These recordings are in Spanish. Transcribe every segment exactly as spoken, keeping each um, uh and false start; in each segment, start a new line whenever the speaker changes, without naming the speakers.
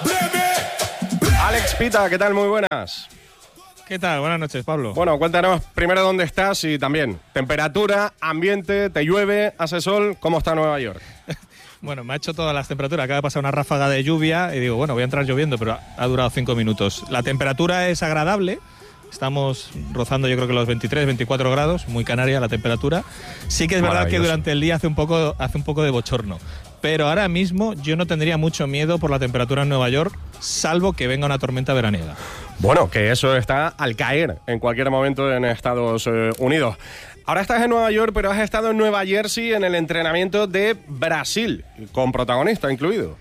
Alex, Pita, ¿qué tal? Muy buenas.
¿Qué tal? Buenas noches, Pablo.
Bueno, cuéntanos primero dónde estás y también temperatura, ambiente, te llueve, hace sol, ¿cómo está Nueva York?
Bueno, me ha hecho todas las temperaturas. Acaba de pasar una ráfaga de lluvia y digo, bueno, voy a entrar lloviendo, pero ha durado cinco minutos. La temperatura es agradable. Estamos rozando yo creo que los veintitrés, veinticuatro grados, muy canaria la temperatura. Sí que es verdad que durante el día hace un poco, hace un poco de bochorno. Pero ahora mismo yo no tendría mucho miedo por la temperatura en Nueva York, salvo que venga una tormenta veraniega.
Bueno, que eso está al caer en cualquier momento en Estados Unidos. Ahora estás en Nueva York, pero has estado en Nueva Jersey en el entrenamiento de Brasil, con protagonista incluido.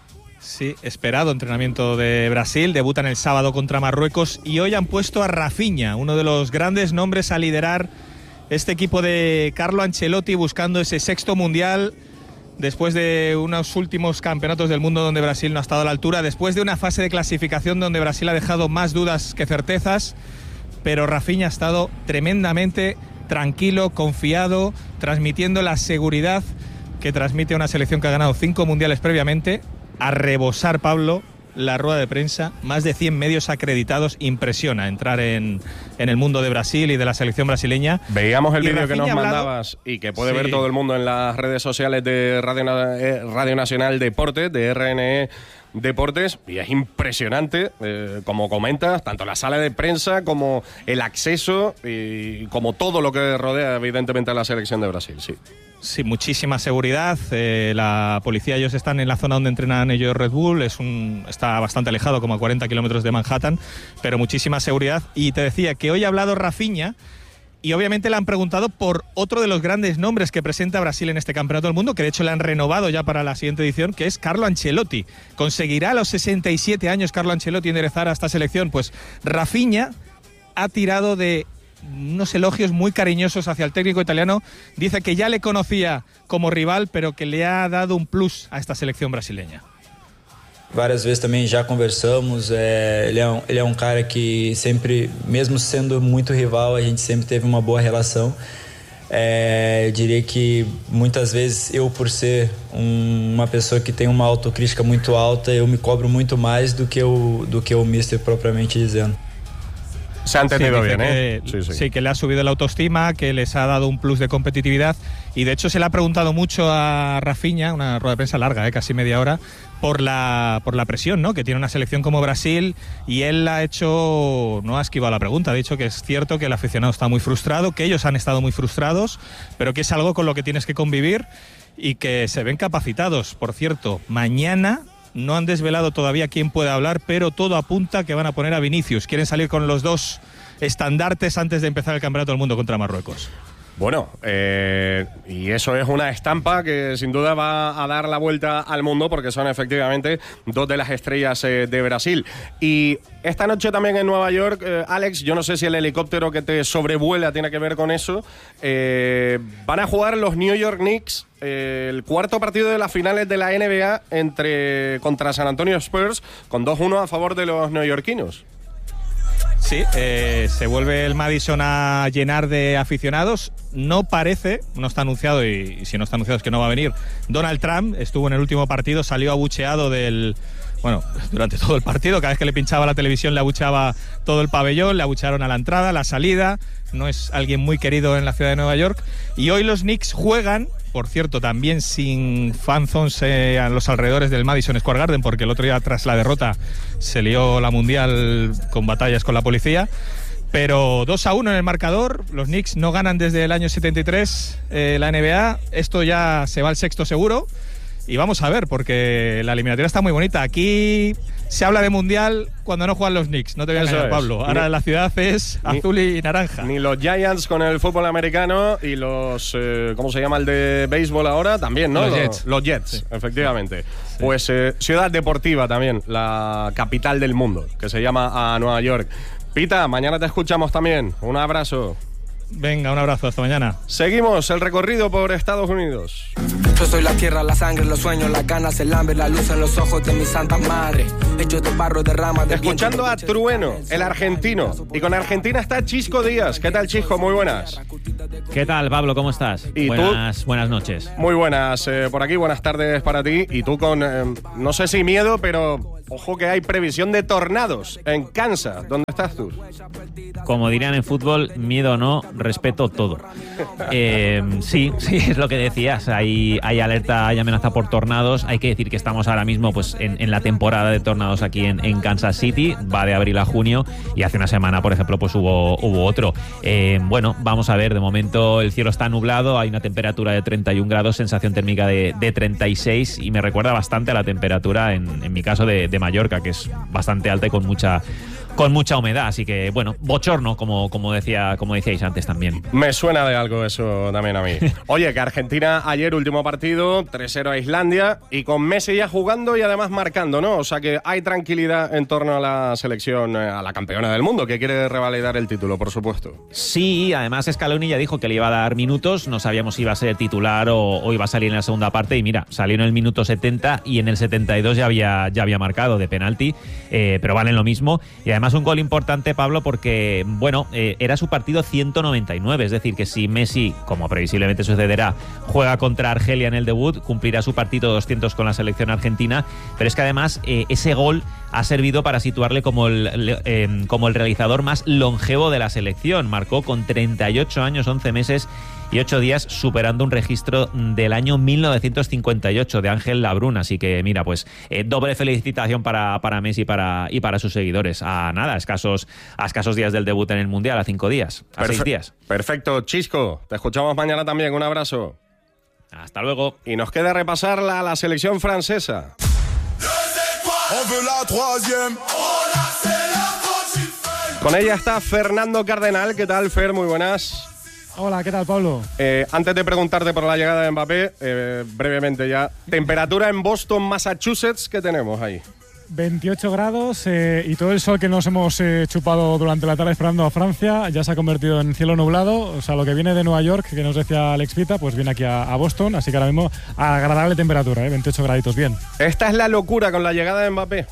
Sí, esperado entrenamiento de Brasil, debutan el sábado contra Marruecos y hoy han puesto a Rafinha, uno de los grandes nombres a liderar este equipo de Carlo Ancelotti buscando ese sexto mundial después de unos últimos campeonatos del mundo donde Brasil no ha estado a la altura, después de una fase de clasificación donde Brasil ha dejado más dudas que certezas, pero Rafinha ha estado tremendamente tranquilo, confiado, transmitiendo la seguridad que transmite una selección que ha ganado cinco mundiales previamente. A rebosar, Pablo, la rueda de prensa, más de cien medios acreditados, impresiona entrar en, en el mundo de Brasil y de la selección brasileña.
Veíamos el vídeo que nos
hablado,
mandabas y que puede
sí.
ver todo el mundo en las redes sociales de Radio, eh, Radio Nacional Deportes, de R N E Deportes, y es impresionante, eh, como comentas, tanto la sala de prensa como el acceso y como todo lo que rodea evidentemente a la selección de Brasil, sí.
Sí, muchísima seguridad. Eh, la policía, ellos están en la zona donde entrenan ellos Red Bull, es un, está bastante alejado, como a cuarenta kilómetros de Manhattan, pero muchísima seguridad. Y te decía que hoy ha hablado Rafinha y obviamente le han preguntado por otro de los grandes nombres que presenta Brasil en este Campeonato del Mundo, que de hecho le han renovado ya para la siguiente edición, que es Carlo Ancelotti. ¿Conseguirá a los sesenta y siete años Carlo Ancelotti enderezar a esta selección? Pues Rafinha ha tirado de unos elogios muy cariñosos hacia el técnico italiano. Dice que ya le conocía como rival, pero que le ha dado un plus a esta selección brasileña.
Várias vezes também já conversamos, é, ele, é um, ele é um cara que sempre, mesmo sendo muito rival, a gente sempre teve uma boa relação. É, eu diria que muitas vezes eu, por ser um, uma pessoa que tem uma autocrítica muito alta, eu me cobro muito mais do que o, do que o mister propriamente dizendo.
Se ha entendido
sí,
bien,
¿eh?
Que, sí, sí.
sí, que le ha subido la autoestima, que les ha dado un plus de competitividad y de hecho se le ha preguntado mucho a Rafinha, una rueda de prensa larga, ¿eh? Casi media hora, por la, por la presión, ¿no? Que tiene una selección como Brasil y él ha hecho, no ha esquivado la pregunta, ha dicho que es cierto que el aficionado está muy frustrado, que ellos han estado muy frustrados, pero que es algo con lo que tienes que convivir y que se ven capacitados. Por cierto, mañana no han desvelado todavía quién puede hablar, pero todo apunta que van a poner a Vinicius. Quieren salir con los dos estandartes antes de empezar el Campeonato del Mundo contra Marruecos.
Bueno, eh, y eso es una estampa que sin duda va a dar la vuelta al mundo porque son efectivamente dos de las estrellas eh, de Brasil. Y esta noche también en Nueva York, eh, Alex, yo no sé si el helicóptero que te sobrevuela tiene que ver con eso, eh, van a jugar los New York Knicks eh, el cuarto partido de las finales de la N B A entre, contra San Antonio Spurs con dos uno a favor de los neoyorquinos.
Sí, eh, se vuelve el Madison a llenar de aficionados. No parece, no está anunciado y, y si no está anunciado es que no va a venir. Donald Trump estuvo en el último partido, salió abucheado del... Bueno, durante todo el partido, cada vez que le pinchaba la televisión le abucheaba todo el pabellón, le abuchearon a la entrada, a la salida. No es alguien muy querido en la ciudad de Nueva York. Y hoy los Knicks juegan, por cierto, también sin fanzones eh, a los alrededores del Madison Square Garden, porque el otro día tras la derrota se lió la Mundial con batallas con la policía. Pero dos a uno en el marcador, los Knicks no ganan desde el año setenta y tres eh, la N B A, esto ya se va al sexto seguro. Y vamos a ver, porque la eliminatoria está muy bonita. Aquí se habla de mundial cuando no juegan los Knicks, no te voy a engañar, Pablo. Ahora ni, la ciudad es azul ni, y naranja.
Ni los Giants con el fútbol americano y los, eh, ¿cómo se llama el de béisbol ahora? También, ¿no?
Los,
los
Jets.
Los Jets, sí. Efectivamente. Sí. Pues eh, ciudad deportiva también, la capital del mundo, que se llama a Nueva York. Pita, mañana te escuchamos también. Un abrazo.
Venga, un abrazo, hasta mañana.
Seguimos el recorrido por Estados Unidos.
Yo soy la tierra, la sangre, los sueños, las ganas, el hambre, la luz en los ojos de mi santa madre. Hecho de barro, de rama, de
escuchando a Trueno, el argentino. Y con Argentina está Chisco Díaz. ¿Qué tal, Chisco? Muy buenas.
¿Qué tal, Pablo? ¿Cómo estás?
¿Y
buenas,
tú?
Buenas noches.
Muy buenas eh, por aquí, buenas tardes para ti. Y tú con, eh, no sé si miedo, pero ojo que hay previsión de tornados en Kansas. ¿Dónde estás tú?
Como dirían en fútbol, miedo o no, respeto todo. Eh, sí, sí, es lo que decías. Hay, hay alerta, hay amenaza por tornados. Hay que decir que estamos ahora mismo pues, en, en la temporada de tornados aquí en, en Kansas City. Va de abril a junio y hace una semana, por ejemplo, pues hubo, hubo otro. Eh, bueno, vamos a ver. De momento el cielo está nublado, hay una temperatura de treinta y un grados, sensación térmica de, de treinta y seis y me recuerda bastante a la temperatura, en, en mi caso, de, de Mallorca, que es bastante alta y con mucha... con mucha humedad, así que bueno, bochorno, como, como decía, como decíais antes también.
Me suena de algo eso también a mí. Oye, que Argentina ayer, último partido, tres cero a Islandia, y con Messi ya jugando y además marcando, ¿no? O sea que hay tranquilidad en torno a la selección, a la campeona del mundo, que quiere revalidar el título, por supuesto.
Sí, además Scaloni ya dijo que le iba a dar minutos, no sabíamos si iba a ser titular o, o iba a salir en la segunda parte, y mira, salió en el minuto setenta y en el setenta y dos ya había, ya había marcado de penalti, eh, pero valen lo mismo, y además un gol importante, Pablo, porque, bueno, eh, era su partido ciento noventa y nueve, es decir, que si Messi, como previsiblemente sucederá, juega contra Argelia en el debut, cumplirá su partido doscientos con la selección argentina, pero es que además eh, ese gol ha servido para situarle como el, eh, como el realizador más longevo de la selección. Marcó con treinta y ocho años, once meses y ocho días, superando un registro del año mil novecientos cincuenta y ocho de Ángel Labrún. Así que mira, pues eh, doble felicitación para, para Messi para, y para sus seguidores. A nada, a escasos, a escasos días del debut en el Mundial, a cinco días, a Perfe- seis días.
Perfecto, Chisco. Te escuchamos mañana también. Un abrazo.
Hasta luego.
Y nos queda repasar la, la selección francesa. Con ella está Fernando Cardenal. ¿Qué tal, Fer? Muy buenas.
Hola, ¿qué tal, Pablo?
Eh, antes de preguntarte por la llegada de Mbappé, eh, brevemente ya, temperatura en Boston, Massachusetts, ¿qué tenemos ahí?
veintiocho grados eh, y todo el sol que nos hemos eh, chupado durante la tarde esperando a Francia ya se ha convertido en cielo nublado. O sea, lo que viene de Nueva York, que nos decía Alex Pita, pues viene aquí a, a Boston, así que ahora mismo agradable temperatura, eh, veintiocho graditos, bien.
Esta es la locura con la llegada de Mbappé.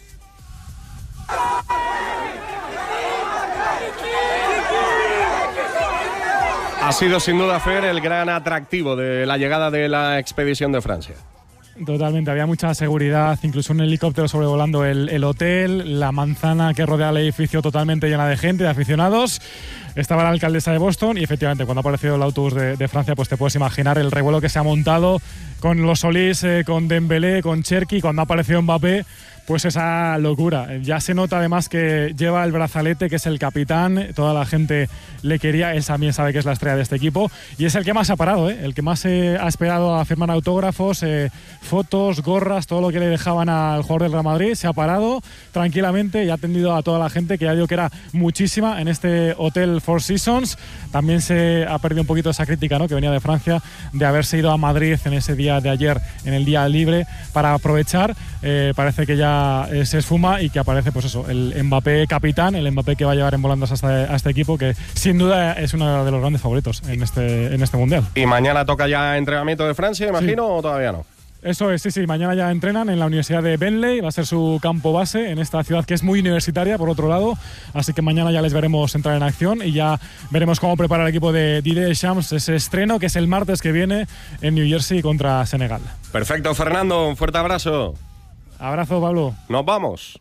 Ha sido sin duda, Fer, el gran atractivo de la llegada de la expedición de Francia.
Totalmente, había mucha seguridad, incluso un helicóptero sobrevolando el, el hotel, la manzana que rodea el edificio totalmente llena de gente, de aficionados. Estaba la alcaldesa de Boston y efectivamente cuando ha aparecido el autobús de, de Francia, pues te puedes imaginar el revuelo que se ha montado con los Solís, eh, con Dembélé, con Cherki. Cuando ha aparecido Mbappé, pues esa locura. Ya se nota además que lleva el brazalete, que es el capitán, toda la gente le quería, él también sabe que es la estrella de este equipo y es el que más ha parado, ¿eh? El que más eh, ha esperado a firmar autógrafos, eh, fotos, gorras, todo lo que le dejaban al jugador del Real Madrid. Se ha parado tranquilamente y ha atendido a toda la gente, que ya digo que era muchísima en este hotel Four Seasons. También se ha perdido un poquito esa crítica, ¿no?, que venía de Francia, de haberse ido a Madrid en ese día de ayer, en el día libre, para aprovechar. Eh, parece que ya eh, se esfuma y que aparece, pues eso, el Mbappé capitán, el Mbappé que va a llevar en volandas a este, a este equipo, que sin duda es uno de los grandes favoritos en este, en este Mundial.
¿Y mañana toca ya entrenamiento de Francia, imagino, sí, o todavía no?
Eso es, sí, sí. Mañana ya entrenan en la Universidad de Bentley. Va a ser su campo base en esta ciudad que es muy universitaria, por otro lado. Así que mañana ya les veremos entrar en acción y ya veremos cómo prepara el equipo de Didier Deschamps ese estreno, que es el martes que viene en New Jersey contra Senegal.
Perfecto, Fernando. Un fuerte abrazo.
Abrazo, Pablo.
Nos vamos.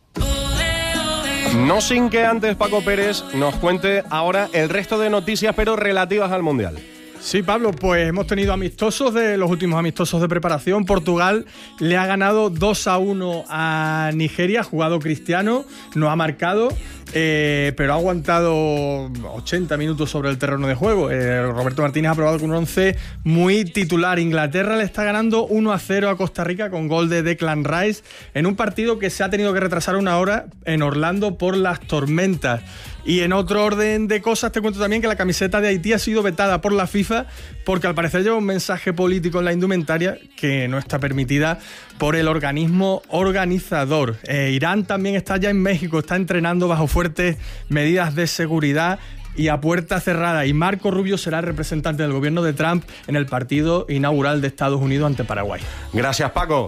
No sin que antes Paco Pérez nos cuente ahora el resto de noticias, pero relativas al Mundial.
Sí, Pablo, pues hemos tenido amistosos de los últimos amistosos de preparación. Portugal le ha ganado dos a uno a Nigeria, ha jugado Cristiano, no ha marcado, eh, pero ha aguantado ochenta minutos sobre el terreno de juego. Eh, Roberto Martínez ha probado con un once muy titular. Inglaterra le está ganando uno a cero a Costa Rica con gol de Declan Rice en un partido que se ha tenido que retrasar una hora en Orlando por las tormentas. Y en otro orden de cosas te cuento también que la camiseta de Haití ha sido vetada por la FIFA porque al parecer lleva un mensaje político en la indumentaria que no está permitida por el organismo organizador. Eh, Irán también está ya en México, está entrenando bajo fuertes medidas de seguridad y a puerta cerrada. Y Marco Rubio será el representante del gobierno de Trump en el partido inaugural de Estados Unidos ante Paraguay.
Gracias, Paco.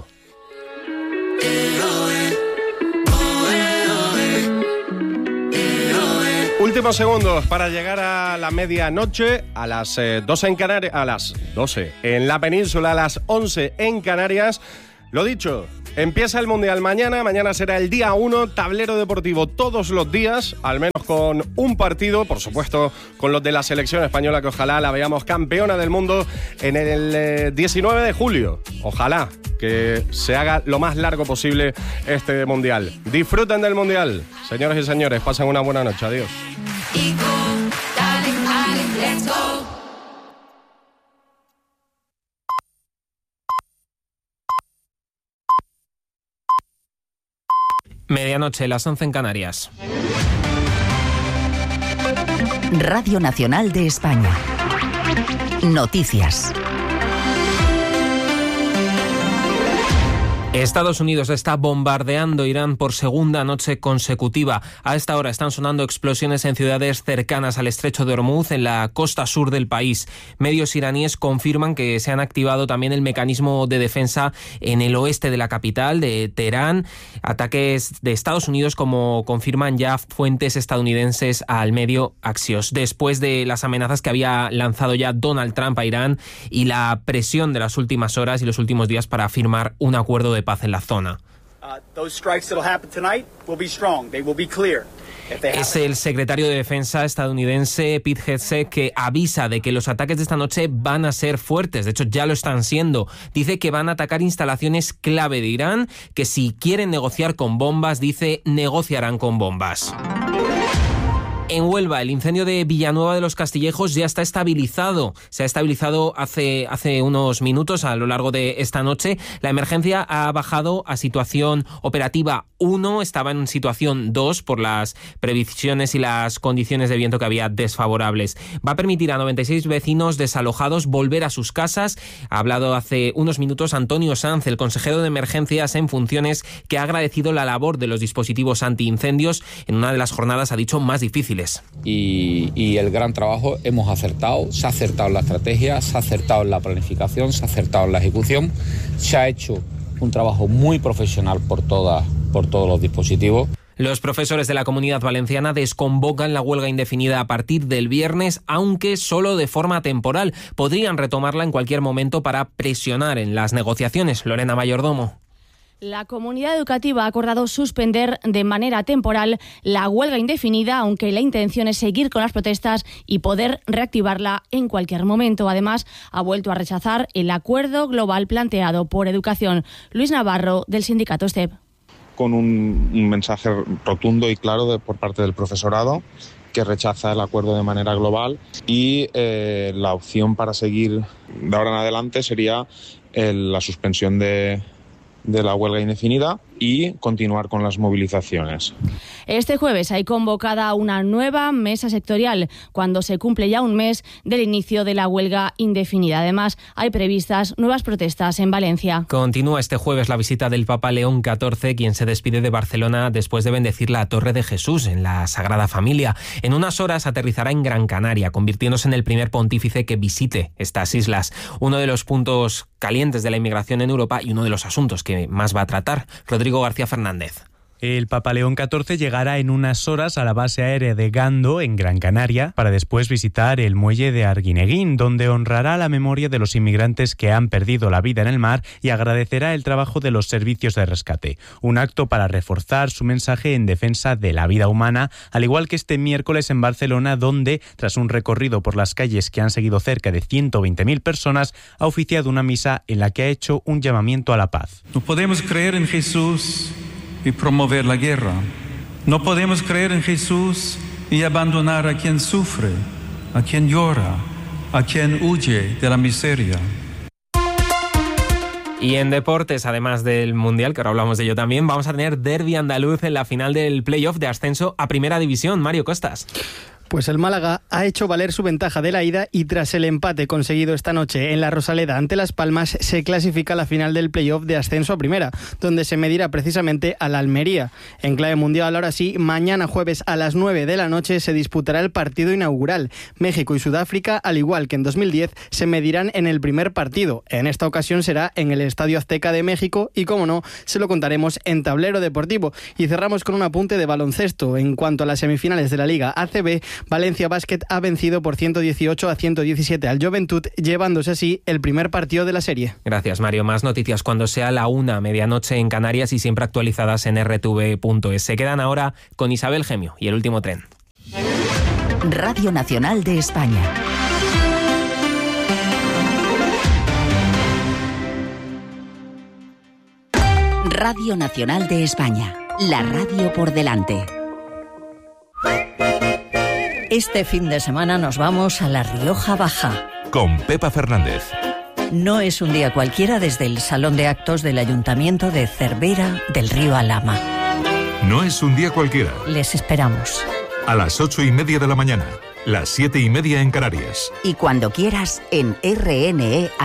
Última Últimos segundos para llegar a la medianoche, a las eh, doce en Canarias, a las doce en la península, a las once en Canarias. Lo dicho, empieza el Mundial mañana, mañana será el día uno, tablero deportivo todos los días, al menos con un partido, por supuesto con los de la selección española, que ojalá la veamos campeona del mundo en el eh, diecinueve de julio. Ojalá que se haga lo más largo posible este Mundial. Disfruten del Mundial, señores y señores, pasen una buena noche, adiós.
Medianoche, las once en Canarias.
Radio Nacional de España. Noticias.
Estados Unidos está bombardeando Irán por segunda noche consecutiva. A esta hora están sonando explosiones en ciudades cercanas al estrecho de Hormuz, en la costa sur del país. Medios iraníes confirman que se han activado también el mecanismo de defensa en el oeste de la capital, de Teherán. Ataques de Estados Unidos, como confirman ya fuentes estadounidenses al medio Axios. Después de las amenazas que había lanzado ya Donald Trump a Irán y la presión de las últimas horas y los últimos días para firmar un acuerdo de paz en la zona. Es el secretario de Defensa estadounidense Pete Hegseth que avisa de que los ataques de esta noche van a ser fuertes. De hecho, ya lo están siendo. Dice que van a atacar instalaciones clave de Irán, que si quieren negociar con bombas, dice, negociarán con bombas. En Huelva, el incendio de Villanueva de los Castillejos ya está estabilizado. Se ha estabilizado hace, hace unos minutos a lo largo de esta noche. La emergencia ha bajado a situación operativa uno, estaba en situación dos por las previsiones y las condiciones de viento que había desfavorables. Va a permitir a noventa y seis vecinos desalojados volver a sus casas. Ha hablado hace unos minutos Antonio Sanz, el consejero de emergencias en funciones, que ha agradecido la labor de los dispositivos antiincendios en una de las jornadas, ha dicho, más difíciles.
Y, y el gran trabajo, hemos acertado, se ha acertado en la estrategia, se ha acertado en la planificación, se ha acertado en la ejecución, se ha hecho un trabajo muy profesional por, todas, por todos los dispositivos.
Los profesores de la Comunidad Valenciana desconvocan la huelga indefinida a partir del viernes, aunque solo de forma temporal. Podrían retomarla en cualquier momento para presionar en las negociaciones. Lorena Mayordomo.
La comunidad educativa ha acordado suspender de manera temporal la huelga indefinida, aunque la intención es seguir con las protestas y poder reactivarla en cualquier momento. Además, ha vuelto a rechazar el acuerdo global planteado por Educación. Luis Navarro, del sindicato STEP.
Con un, un mensaje rotundo y claro de, por parte del profesorado, que rechaza el acuerdo de manera global, y eh, la opción para seguir de ahora en adelante sería el, la suspensión de... de la huelga indefinida y continuar con las movilizaciones.
Este jueves hay convocada una nueva mesa sectorial cuando se cumple ya un mes del inicio de la huelga indefinida. Además, hay previstas nuevas protestas en Valencia.
Continúa este jueves la visita del Papa León catorce, quien se despide de Barcelona después de bendecir la Torre de Jesús en la Sagrada Familia. En unas horas aterrizará en Gran Canaria, convirtiéndose en el primer pontífice que visite estas islas. Uno de los puntos calientes de la inmigración en Europa y uno de los asuntos que más va a tratar. Rodrigo García Fernández.
El Papa León catorce llegará en unas horas a la base aérea de Gando, en Gran Canaria, para después visitar el muelle de Arguineguín, donde honrará la memoria de los inmigrantes que han perdido la vida en el mar y agradecerá el trabajo de los servicios de rescate. Un acto para reforzar su mensaje en defensa de la vida humana, al igual que este miércoles en Barcelona, donde, tras un recorrido por las calles que han seguido cerca de ciento veinte mil personas, ha oficiado una misa en la que ha hecho un llamamiento a la paz.
No podemos creer en Jesús y promover la guerra. No podemos creer en Jesús y abandonar a quien sufre, a quien llora, a quien huye de la miseria.
Y en deportes, además del Mundial, que ahora hablamos de ello también, vamos a tener derbi andaluz en la final del playoff de ascenso a Primera División. Mario Costas.
Pues el Málaga ha hecho valer su ventaja de la ida y tras el empate conseguido esta noche en la Rosaleda ante Las Palmas se clasifica a la final del playoff de ascenso a primera, donde se medirá precisamente a la Almería. En clave mundial, ahora sí, mañana jueves a las nueve de la noche se disputará el partido inaugural. México y Sudáfrica, al igual que en dos mil diez, se medirán en el primer partido. En esta ocasión será en el Estadio Azteca de México y, como no, se lo contaremos en Tablero Deportivo. Y cerramos con un apunte de baloncesto. En cuanto a las semifinales de la Liga A C B, Valencia Basket ha vencido por ciento dieciocho a ciento diecisiete al Joventut, llevándose así el primer partido de la serie.
Gracias, Mario. Más noticias cuando sea la una, medianoche en Canarias y siempre actualizadas en erre te ve punto es. Se quedan ahora con Isabel Gemio y El Último Tren.
Radio Nacional de España. Radio Nacional de España. La radio por delante.
Este fin de semana nos vamos a La Rioja Baja.
Con Pepa Fernández.
No es un día cualquiera desde el Salón de Actos del Ayuntamiento de Cervera del Río Alhama.
No es un día cualquiera.
Les esperamos.
A las ocho y media de la mañana, las siete y media en Canarias.
Y cuando quieras en R N E